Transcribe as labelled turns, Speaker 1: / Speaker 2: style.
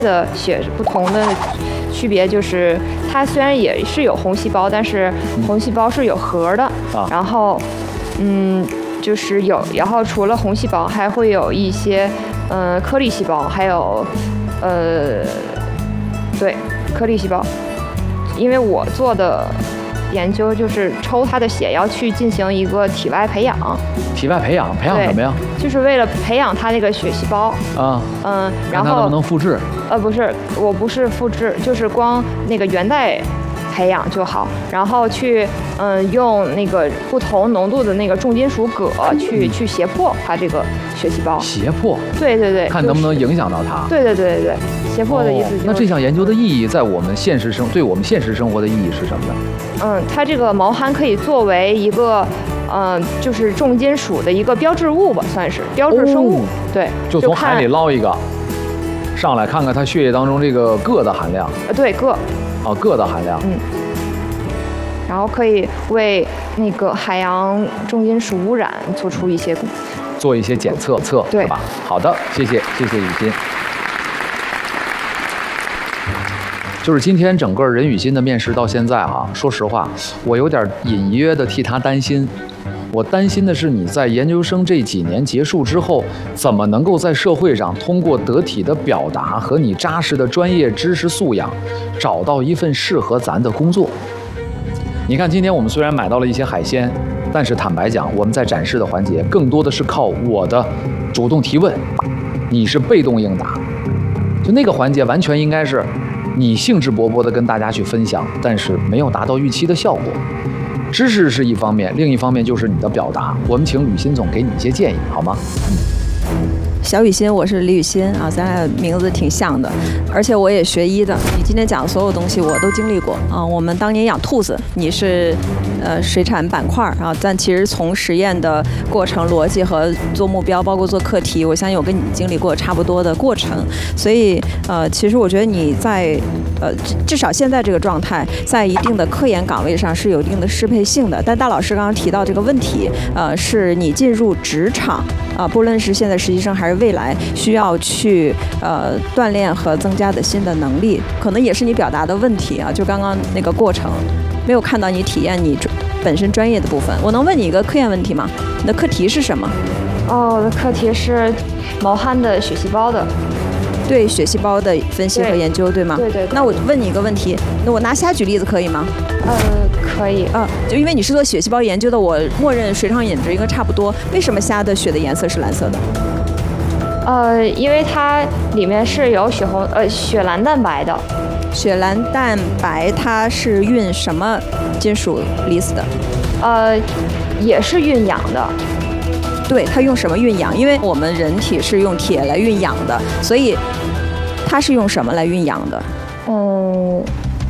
Speaker 1: 的血不同的区别就是，它虽然也是有红细胞，但是红细胞是有核的，然后，就是然后除了红细胞，还会有一些颗粒细胞，还有对，颗粒细胞，因为我做的研究就是抽它的血，要去进行一个体外培养。体外培养什么呀？就是为了培养它那个血细胞啊。然后它能不能复制？不是，我不是复制，就是光那个源代培养就好。然后去用那个不同浓度的那个重金属铬去胁迫它这个血细胞。胁迫？对对对。看能不能影响到它。对对对对对。胁迫的意思就是。那这项研究的意义，在我们对我们现实生活的意义是什么呢？它这个毛蚶可以作为一个，就是重金属的一个标志物吧，算是标志生物。对，就从海里捞一个，上来看看它血液当中这个铬的含量。对，铬。铬的含量。然后可以为那个海洋重金属污染做一些检测，对吧？好的，谢谢雨欣。就是今天整个任雨欣的面试到现在说实话，我有点隐约的替她担心。我担心的是你在研究生这几年结束之后，怎么能够在社会上通过得体的表达和你扎实的专业知识素养，找到一份适合咱的工作。你看，今天我们虽然买到了一些海鲜，但是坦白讲，我们在展示的环节更多的是靠我的主动提问，你是被动应答。就那个环节完全应该是你兴致勃勃地跟大家去分享，但是没有达到预期的效果。知识是一方面，另一方面就是你的表达。我们请吕欣总给你一些建议，好吗？
Speaker 2: 小雨欣，我是李雨欣啊，咱俩名字挺像的，而且我也学医的。你今天讲的所有东西我都经历过啊。我们当年养兔子，你是水产板块啊，但其实从实验的过程逻辑和做目标，包括做课题，我相信我跟你经历过差不多的过程。所以其实我觉得你在至少现在这个状态，在一定的科研岗位上是有一定的适配性的。但大老师刚刚提到这个问题，是你进入职场不论是现在实习生还是未来需要去锻炼和增加的新的能力，可能也是你表达的问题啊。就刚刚那个过程，没有看到你体验你本身专业的部分。我能问你一个科研问题吗？你的课题是什么？我的课题是毛蚶的血细胞的。对血细胞的分析和研究，对吗？对对。那我问你一个问题，那我拿虾举例子可以吗？可以。就因为你是做血细胞研究的，我默认水上饮值应该差不多。为什么虾的血的颜色是蓝色的？因为它里面是有血蓝蛋白的。血蓝蛋白它是运什么金属离子的？也是运氧的。对，它用什么运氧？因为我们人体是用铁来运氧的，所以它是用什么来运氧的？